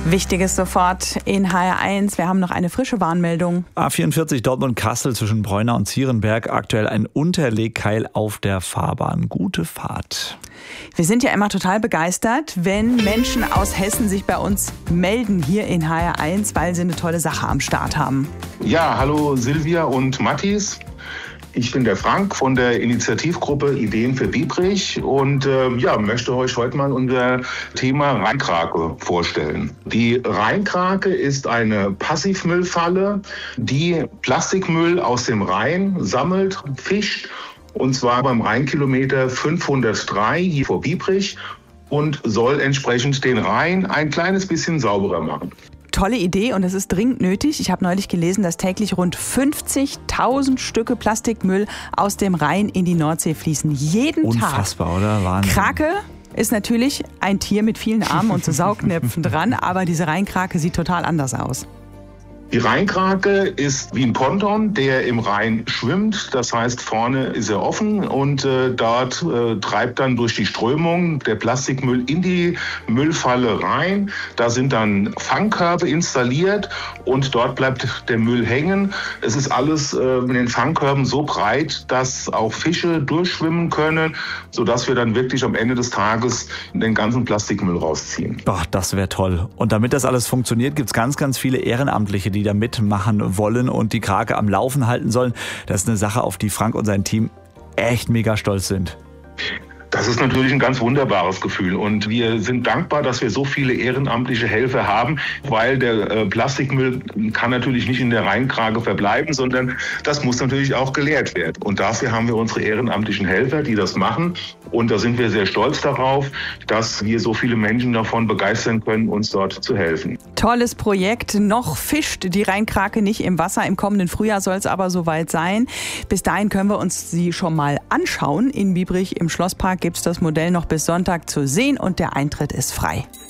Wichtiges sofort in HR1. Wir haben noch eine frische Warnmeldung. A44 Dortmund-Kassel zwischen Preunà und Zierenberg. Aktuell ein Unterlegkeil auf der Fahrbahn. Gute Fahrt. Wir sind ja immer total begeistert, wenn Menschen aus Hessen sich bei uns melden hier in HR1, weil sie eine tolle Sache am Start haben. Ja, hallo Silvia und Mattis. Ich bin der Frank von der Initiativgruppe Ideen für Biebrich und möchte euch heute mal unser Thema Rheinkrake vorstellen. Die Rheinkrake ist eine Passivmüllfalle, die Plastikmüll aus dem Rhein sammelt, fischt, und zwar beim Rheinkilometer 503 hier vor Biebrich und soll entsprechend den Rhein ein kleines bisschen sauberer machen. Tolle Idee und es ist dringend nötig. Ich habe neulich gelesen, dass täglich rund 50.000 Stücke Plastikmüll aus dem Rhein in die Nordsee fließen. Jeden Tag. Unfassbar, oder? Wahnsinn. Krake ist natürlich ein Tier mit vielen Armen und so Saugnäpfen dran, aber diese Rheinkrake sieht total anders aus. Die Rheinkrake ist wie ein Ponton, der im Rhein schwimmt. Das heißt, vorne ist er offen und dort treibt dann durch die Strömung der Plastikmüll in die Müllfalle rein. Da sind dann Fangkörbe installiert und dort bleibt der Müll hängen. Es ist alles in den Fangkörben so breit, dass auch Fische durchschwimmen können, sodass wir dann wirklich am Ende des Tages den ganzen Plastikmüll rausziehen. Doch, das wäre toll. Und damit das alles funktioniert, gibt es ganz, ganz viele Ehrenamtliche, die da mitmachen wollen und die Krake am Laufen halten sollen. Das ist eine Sache, auf die Frank und sein Team echt mega stolz sind. Das ist natürlich ein ganz wunderbares Gefühl und wir sind dankbar, dass wir so viele ehrenamtliche Helfer haben, weil der Plastikmüll kann natürlich nicht in der Rheinkrake verbleiben, sondern das muss natürlich auch geleert werden. Und dafür haben wir unsere ehrenamtlichen Helfer, die das machen, und da sind wir sehr stolz darauf, dass wir so viele Menschen davon begeistern können, uns dort zu helfen. Tolles Projekt. Noch fischt die Rheinkrake nicht im Wasser. Im kommenden Frühjahr soll es aber soweit sein. Bis dahin können wir uns sie schon mal anschauen. In Biebrich im Schlosspark gibt es das Modell noch bis Sonntag zu sehen und der Eintritt ist frei.